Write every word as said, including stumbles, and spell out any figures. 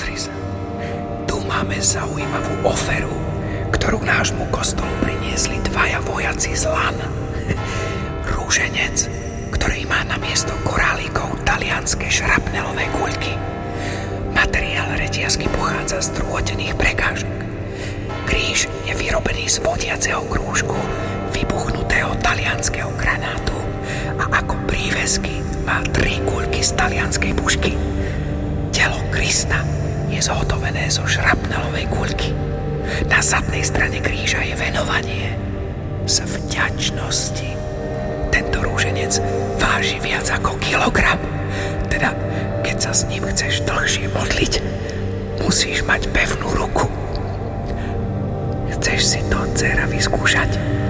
Pozri sa. Tu máme zaujímavú oferu, ktorú nášmu kostolu priniesli dvaja vojaci z Lan. Rúženec, ktorý má na miesto korálikov talianske šrapnelové guľky. Materiál reťazky pochádza z druhotných prekážok. Kríž je vyrobený z vodiaceho krúžku vybuchnutého talianskeho granátu a ako prívesky má tri guľky z talianskej pušky. Telo Krista je zhotovené zo šrapnelovej guľky. Na zadnej strane kríža je venovanie z vďačnosti. Tento rúženec váži viac ako kilogram. Teda, keď sa s ním chceš dlhšie modliť, musíš mať pevnú ruku. Chceš si to, dcera, vyskúšať?